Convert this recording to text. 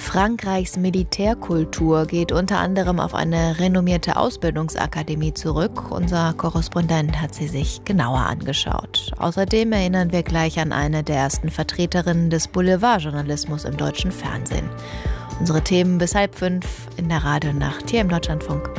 Frankreichs Militärkultur geht unter anderem auf eine renommierte Ausbildungsakademie zurück. Unser Korrespondent hat sie sich genauer angeschaut. Außerdem erinnern wir gleich an eine der ersten Vertreterinnen des Boulevardjournalismus im deutschen Fernsehen. Unsere Themen bis 4:30 in der Radionacht hier im Deutschlandfunk.